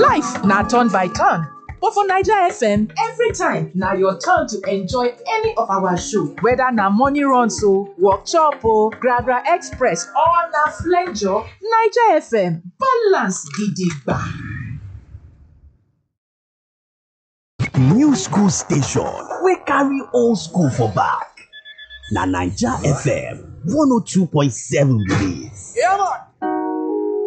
Life na turn by turn, but for Naija FM, every time na your turn to enjoy any of our show. Whether na morning runs o, workshop o, Gragra Express or na flenjo, Naija FM balance gidigba. New school station wey carry old school for back. Na Naija FM 102.7 be dis. Yeah, man.